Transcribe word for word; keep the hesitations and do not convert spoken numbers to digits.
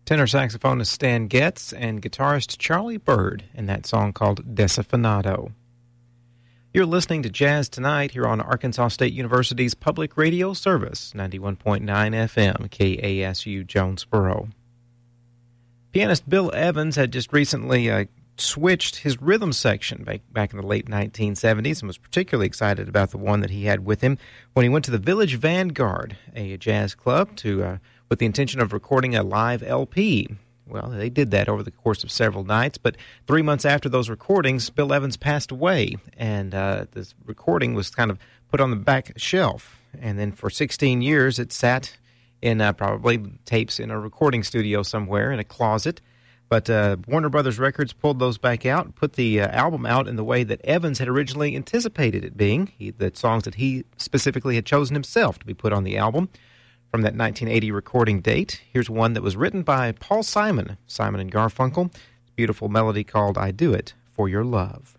Tenor saxophonist Stan Getz and guitarist Charlie Byrd in that song called Desafinado. You're listening to Jazz Tonight here on Arkansas State University's public radio service, ninety-one point nine F M, K A S U Jonesboro. Pianist Bill Evans had just recently uh, switched his rhythm section back, back in the late nineteen seventies and was particularly excited about the one that he had with him when he went to the Village Vanguard, a jazz club, to uh, with the intention of recording a live L P. Well, they did that over the course of several nights, but three months after those recordings, Bill Evans passed away, and uh, this recording was kind of put on the back shelf. And then for sixteen years, it sat in uh, probably tapes in a recording studio somewhere in a closet. But uh, Warner Brothers Records pulled those back out and put the uh, album out in the way that Evans had originally anticipated it being, he, the songs that he specifically had chosen himself to be put on the album. From that nineteen eighty recording date, here's one that was written by Paul Simon, Simon and Garfunkel. It's a beautiful melody called I Do It For Your Love.